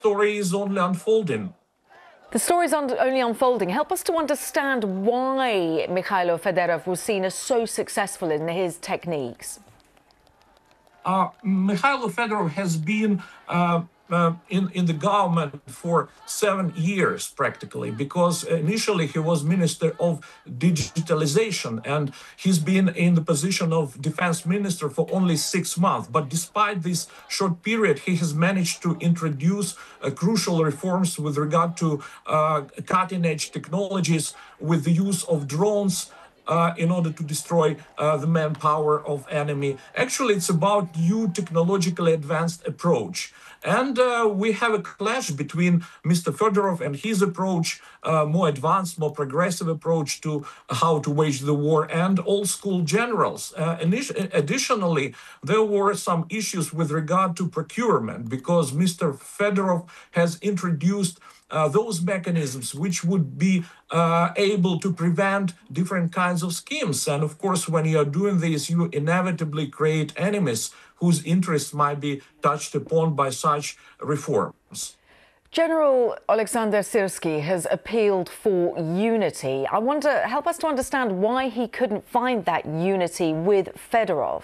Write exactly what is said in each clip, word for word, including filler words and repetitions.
story is only unfolding. The story is un- only unfolding. Help us to understand why Mikhailo Fedorov was seen as so successful in his techniques. Uh, Mikhailo Fedorov has been uh, uh, in, in the government for seven years, practically, because initially he was Minister of Digitalization, and he's been in the position of Defense Minister for only six months. But despite this short period, he has managed to introduce uh, crucial reforms with regard to uh, cutting-edge technologies, with the use of drones, Uh, in order to destroy uh, the manpower of enemy. Actually, it's about new technologically advanced approach. And uh, we have a clash between Mister Fedorov and his approach, uh, more advanced, more progressive approach to how to wage the war, and old school generals. Uh, additionally, there were some issues with regard to procurement, because Mister Fedorov has introduced Uh, those mechanisms which would be uh, able to prevent different kinds of schemes. And of course, when you are doing this, you inevitably create enemies whose interests might be touched upon by such reforms. General Alexander Syrsky has appealed for unity. I wonder, help us to understand why he couldn't find that unity with Fedorov.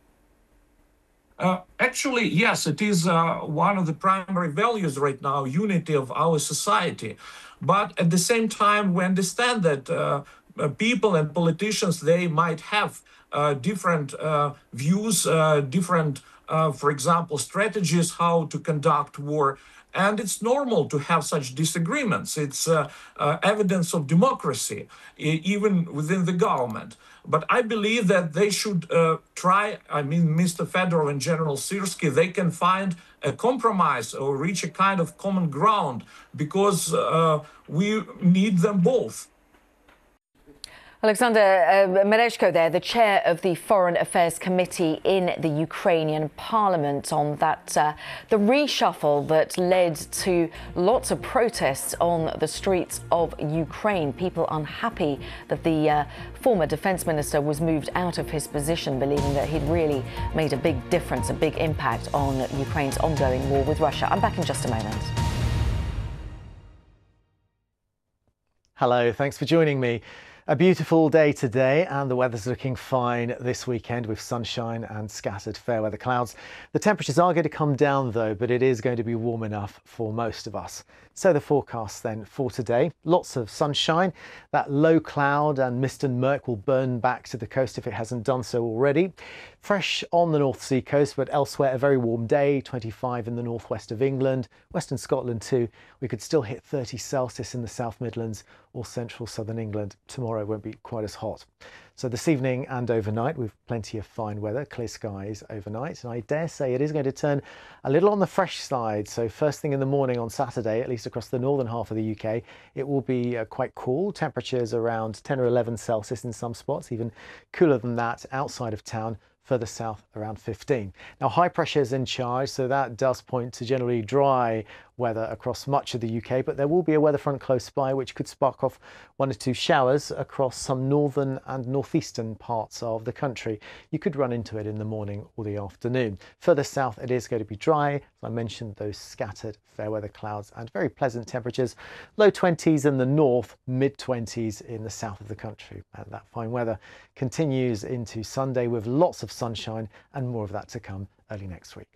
Uh, actually, yes, it is uh, one of the primary values right now, unity of our society. But at the same time, we understand that uh, people and politicians, they might have uh, different uh, views, uh, different, uh, for example, strategies how to conduct war. And it's normal to have such disagreements. It's uh, uh, evidence of democracy, e- even within the government. But I believe that they should uh, try, I mean, Mister Fedorov and General Syrsky, they can find a compromise or reach a kind of common ground, because uh, we need them both. Alexander uh, Mereshko there, the chair of the Foreign Affairs Committee in the Ukrainian Parliament, on that uh, the reshuffle that led to lots of protests on the streets of Ukraine. People unhappy that the uh, former defence minister was moved out of his position, believing that he'd really made a big difference, a big impact on Ukraine's ongoing war with Russia. I'm back in just a moment. Hello, thanks for joining me. A beautiful day today, and the weather's looking fine this weekend with sunshine and scattered fair weather clouds. The temperatures are going to come down though, but it is going to be warm enough for most of us. So the forecast then for today: lots of sunshine, that low cloud and mist and murk will burn back to the coast if it hasn't done so already. Fresh on the North Sea coast, but elsewhere a very warm day, twenty-five in the northwest of England, western Scotland too. We could still hit thirty Celsius in the South Midlands or central southern England. Tomorrow won't be quite as hot. So this evening and overnight, we've plenty of fine weather, clear skies overnight, and I dare say it is going to turn a little on the fresh side. So first thing in the morning on Saturday, at least across the northern half of the U K, it will be uh, quite cool. Temperatures around ten or eleven Celsius in some spots, even cooler than that outside of town. Further south around fifteen. Now high pressure is in charge, so that does point to generally dry weather across much of the U K, but there will be a weather front close by which could spark off one or two showers across some northern and northeastern parts of the country. You could run into it in the morning or the afternoon. Further south it is going to be dry, as I mentioned, those scattered fair weather clouds and very pleasant temperatures. Low twenties in the north, mid twenties in the south of the country, and that fine weather continues into Sunday with lots of sunshine and more of that to come early next week.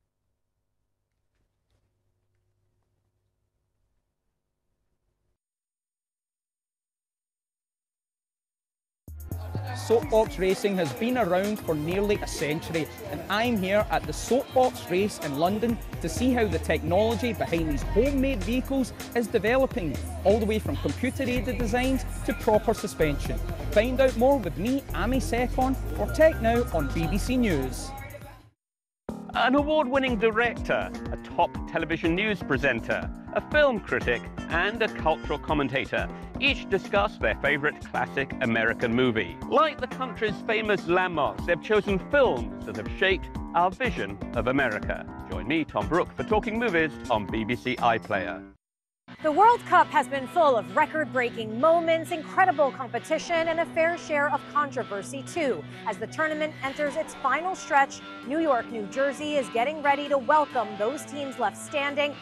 Soapbox racing has been around for nearly a century, and I'm here at the Soapbox race in London to see how the technology behind these homemade vehicles is developing, all the way from computer-aided designs to proper suspension. Find out more with me, Amy Secon, for Tech Now on B B C News. An award-winning director, a top television news presenter, a film critic and a cultural commentator each discuss their favourite classic American movie. Like the country's famous landmarks, they've chosen films that have shaped our vision of America. Join me, Tom Brooke, for Talking Movies on B B C iPlayer. The World Cup has been full of record-breaking moments, incredible competition, and a fair share of controversy too. As the tournament enters its final stretch, New York, New Jersey is getting ready to welcome those teams left standing